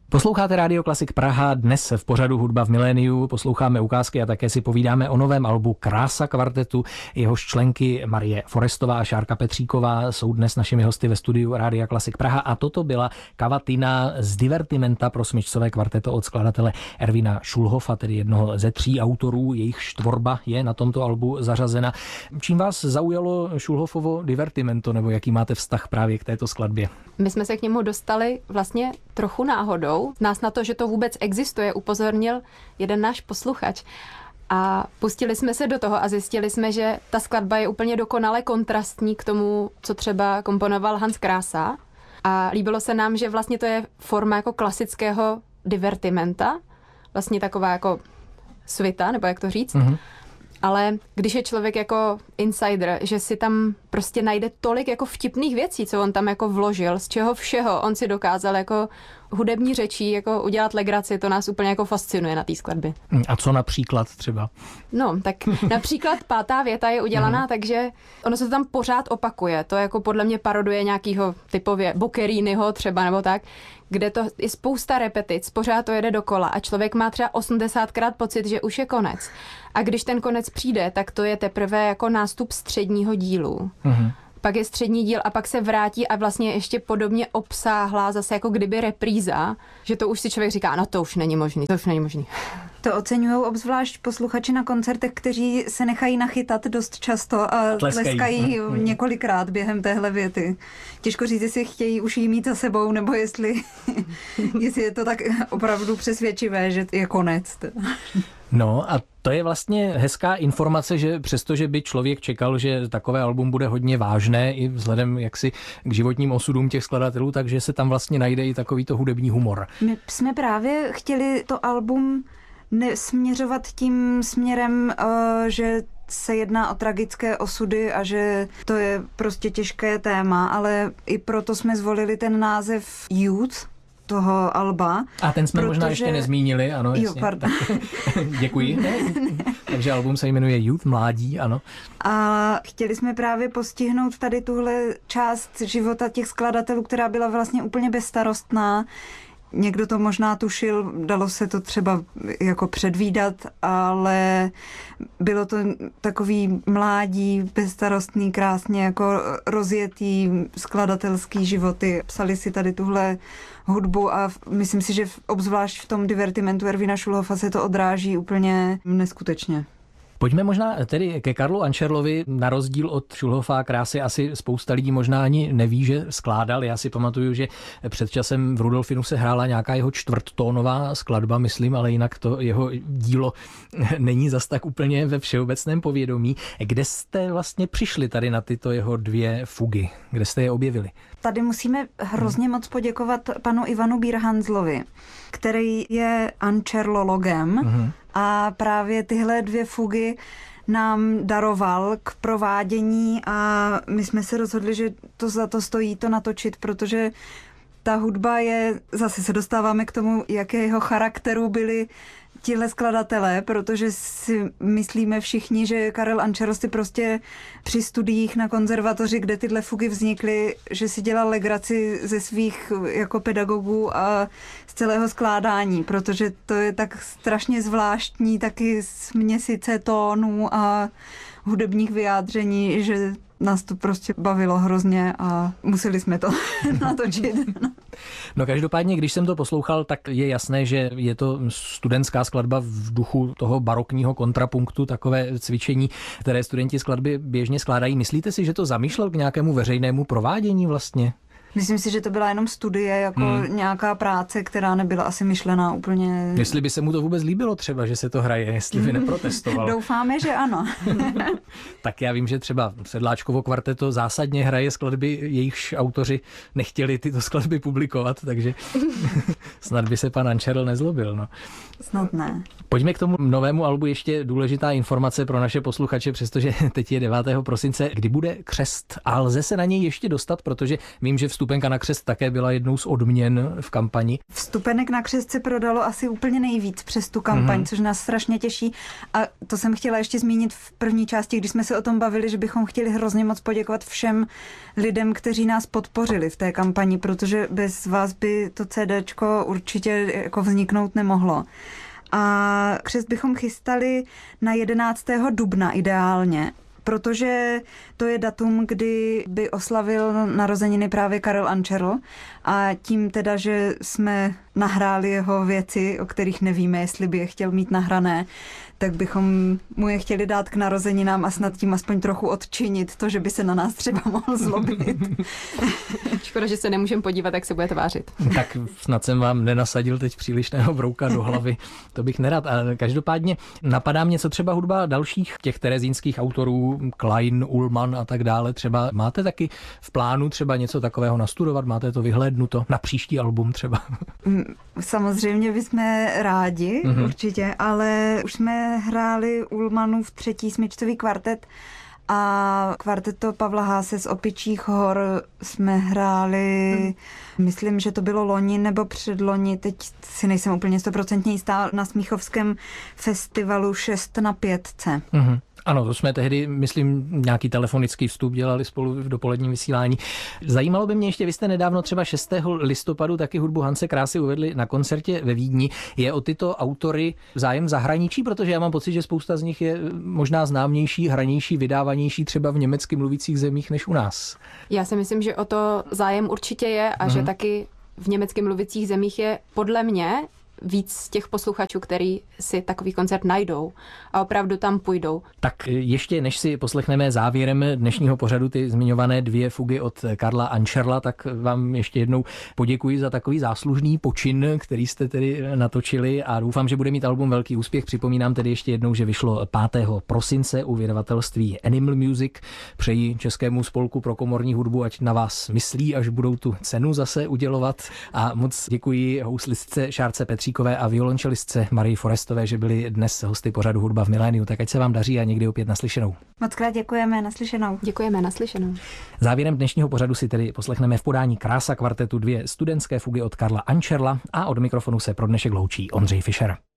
Posloucháte Rádio Klasik Praha, dnes v pořadu Hudba v miléniu posloucháme ukázky a také si povídáme o novém albu Krása kvartetu. Jehož členky Marie Forestová a Šárka Petříková jsou dnes našimi hosty ve studiu Rádia Klasik Praha a toto byla Cavatina z Divertimenta pro smyčcové kvarteto od skladatele Ervina Schulhofa, tedy jednoho ze 3 autorů, jejichž tvorba je na tomto albu zařazena. Čím vás zaujalo Schulhofovo Divertimento, nebo jaký máte vztah právě k této skladbě? My jsme se k němu dostali vlastně trochu náhodou. Nás na to, že to vůbec existuje, upozornil jeden náš posluchač. A pustili jsme se do toho a zjistili jsme, že ta skladba je úplně dokonale kontrastní k tomu, co třeba komponoval Hans Krása. A líbilo se nám, že vlastně to je forma jako klasického divertimenta. Vlastně taková jako svita, nebo jak to říct. Mm-hmm. Ale když je člověk jako insider, že si tam prostě najde tolik jako vtipných věcí, co on tam jako vložil, z čeho všeho on si dokázal jako hudební řečí jako udělat legraci, to nás úplně jako fascinuje na té skladbě. A co například třeba? No, tak například 5. věta je udělaná, takže ono se to tam pořád opakuje. To jako podle mě paroduje nějakýho typově Boccheriniho třeba nebo tak, kde to je spousta repetic, pořád to jede dokola a člověk má třeba 80krát pocit, že už je konec. A když ten konec přijde, tak to je teprve jako nástup středního dílu. Mm-hmm. Pak je střední díl a pak se vrátí a vlastně ještě podobně obsáhlá zase jako kdyby repríza, že to už si člověk říká, no to už není možný, to už není možný. To oceňují obzvlášť posluchači na koncertech, kteří se nechají nachytat dost často a tleskají několikrát během téhle věty. Těžko říct, jestli chtějí už jí mít za sebou, nebo jestli je to tak opravdu přesvědčivé, že je konec. No a to je vlastně hezká informace, že přestože by člověk čekal, že takové album bude hodně vážné i vzhledem jaksi k životním osudům těch skladatelů, takže se tam vlastně najde i takovýto hudební humor. My jsme právě chtěli to album směřovat tím směrem, že se jedná o tragické osudy a že to je prostě těžké téma, ale i proto jsme zvolili ten název Youth toho alba. A ten jsme možná ještě nezmínili, ano. Jo, pardon. Děkuji. Takže album se jmenuje Youth, mládí, ano. A chtěli jsme právě postihnout tady tuhle část života těch skladatelů, která byla vlastně úplně bezstarostná. Někdo to možná tušil, dalo se to třeba jako předvídat, ale bylo to takový mládí, bezstarostný, krásně jako rozjetý skladatelský životy. Psali si tady tuhle hudbu a myslím si, že obzvlášť v tom Divertimentu Ervina Schulhofa se to odráží úplně neskutečně. Pojďme možná tedy ke Karlu Ančerlovi. Na rozdíl od Schulhofa a Krásy asi spousta lidí možná ani neví, že skládal. Já si pamatuju, že před časem v Rudolfinu se hrála nějaká jeho čtvrttónová skladba, myslím, ale jinak to jeho dílo není zas tak úplně ve všeobecném povědomí. Kde jste vlastně přišli tady na tyto jeho 2 fugy? Kde jste je objevili? Tady musíme hrozně moc poděkovat panu Ivanu Bírhanzlovi, který je ančerlologem a právě tyhle 2 fugy nám daroval k provádění a my jsme se rozhodli, že to za to stojí to natočit, protože ta hudba je, zase se dostáváme k tomu, jakého charakteru byli tihle skladatelé, protože si myslíme všichni, že Karel Ančerl si prostě při studiích na konzervatoři, kde tyhle fugy vznikly, že si dělal legraci ze svých jako pedagogů a z celého skládání, protože to je tak strašně zvláštní, taky směsice tónů a hudebních vyjádření, že nás to prostě bavilo hrozně a museli jsme to natočit. No každopádně, když jsem to poslouchal, tak je jasné, že je to studentská skladba v duchu toho barokního kontrapunktu, takové cvičení, které studenti skladby běžně skládají. Myslíte si, že to zamýšlel k nějakému veřejnému provádění vlastně? Myslím si, že to byla jenom studie, jako nějaká práce, která nebyla asi myšlená úplně... Jestli by se mu to vůbec líbilo třeba, že se to hraje, jestli by neprotestoval. Doufáme, že ano. Tak já vím, že třeba Sedláčkovo kvarteto zásadně hraje skladby, jejichž autoři nechtěli tyto skladby publikovat, takže snad by se pan Ančerl nezlobil. No. Snad ne. Pojďme k tomu novému albu, ještě důležitá informace pro naše posluchače, přestože teď je 9. prosince, kdy bude křest a lze se na něj ještě dostat, protože vím, že v vstupenka na křest také byla jednou z odměn v kampani. Vstupenek na křest se prodalo asi úplně nejvíc přes tu kampaň, což nás strašně těší. A to jsem chtěla ještě zmínit v první části, když jsme se o tom bavili, že bychom chtěli hrozně moc poděkovat všem lidem, kteří nás podpořili v té kampani, protože bez vás by to CDčko určitě jako vzniknout nemohlo. A křest bychom chystali na 11. dubna ideálně, protože to je datum, kdy by oslavil narozeniny právě Karel Ančerl a tím teda, že jsme nahráli jeho věci, o kterých nevíme, jestli by je chtěl mít nahrané, tak bychom mu je chtěli dát k narozeninám a snad tím aspoň trochu odčinit to, že by se na nás třeba mohl zlobit. Škoda, že se nemůžeme podívat, jak se bude tvářit. Tak snad jsem vám nenasadil teď přílišného brouka do hlavy, to bych nerad. A každopádně napadá mě, co třeba hudba dalších těch terezínských autorů, Klein, Ullmann a tak dále. Třeba máte taky v plánu třeba něco takového nastudovat? Máte to vyhlédnuto na příští album třeba? Samozřejmě bychom rádi, určitě, ale už jsme hráli Ullmannův 3. smyčcový kvartet a kvarteto Pavla Haase z Opičích hor jsme hráli, myslím, že to bylo loni nebo předloni, teď si nejsem úplně 100% jistá, na Smíchovském festivalu 6x5. Ano, to jsme tehdy, myslím, nějaký telefonický vstup dělali spolu v dopoledním vysílání. Zajímalo by mě ještě, vy jste nedávno třeba 6. listopadu taky hudbu Hanse Krásy uvedli na koncertě ve Vídni. Je o tyto autory zájem v zahraničí, protože já mám pocit, že spousta z nich je možná známější, hranější, vydávanější třeba v německy mluvících zemích než u nás. Já si myslím, že o to zájem určitě je a že taky v německy mluvících zemích je podle mě víc z těch posluchačů, který si takový koncert najdou a opravdu tam půjdou. Tak ještě než si poslechneme závěrem dnešního pořadu ty zmiňované 2 fugy od Karla Ančerla, tak vám ještě jednou poděkuji za takový záslužný počin, který jste tedy natočili a doufám, že bude mít album velký úspěch. Připomínám tedy ještě jednou, že vyšlo 5. prosince u vydavatelství Animal Music. Přeji Českému spolku pro komorní hudbu, ať na vás myslí, až budou tu cenu zase udělovat, a moc děkuji houslistce Šárce Petříkové a violončelistce Marii Forestové, že byli dnes hosty pořadu Hudba v miléniu. Tak ať se vám daří a někdy opět naslyšenou. Mockrát děkujeme, naslyšenou. Děkujeme, naslyšenou. Závěrem dnešního pořadu si tedy poslechneme v podání Krása kvartetu 2 studentské fugy od Karla Ančerla a od mikrofonu se pro dnešek loučí Ondřej Fischer.